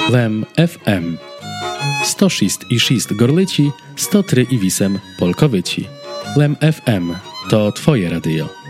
Lem FM 106,6 Gorlici, 103,8 Polkowyci. Lem FM to Twoje radio.